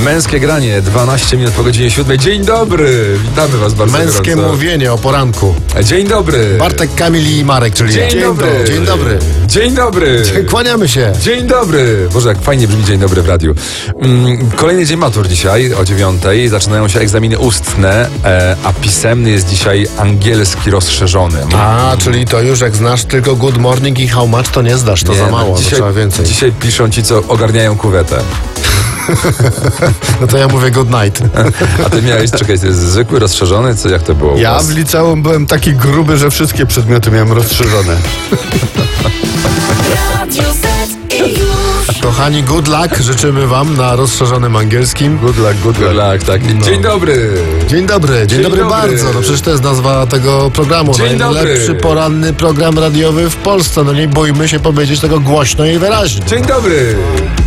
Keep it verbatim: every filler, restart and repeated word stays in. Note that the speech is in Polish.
Męskie granie, dwanaście minut po godzinie siódmej. Dzień dobry, witamy was bardzo Męskie gorąco. mówienie o poranku. Dzień dobry. Bartek, Kamil i Marek, czyli Dzień, ja. dobry. do- Dzień dobry. Dzień dobry. Kłaniamy się. Dzień dobry. Boże, jak fajnie brzmi dzień dobry w radiu. Mm, kolejny dzień matur dzisiaj o dziewiątej. Zaczynają się egzaminy ustne, e, a pisemny jest dzisiaj angielski rozszerzony. A, czyli to już jak znasz tylko good morning i how much, to nie zdasz, to Nie, za no, mało, dzisiaj, to trzeba więcej. Dzisiaj piszą ci, co ogarniają kuwetę. No to ja mówię good night. A ty miałeś, czekaj, to jest zwykły, rozszerzony? Co, jak to było u Ja was? w liceum byłem taki gruby, że wszystkie przedmioty miałem rozszerzone. Radio Z i już. Kochani, good luck życzymy wam na rozszerzonym angielskim. Good luck, good luck. Tak, tak. No. Dzień dobry. Dzień dobry, dzień, Dzień dobry, dobry. bardzo. No przecież to jest nazwa tego programu. Dzień Najlepszy dobry. poranny program radiowy w Polsce. No nie bójmy się powiedzieć tego głośno i wyraźnie. Dzień dobry.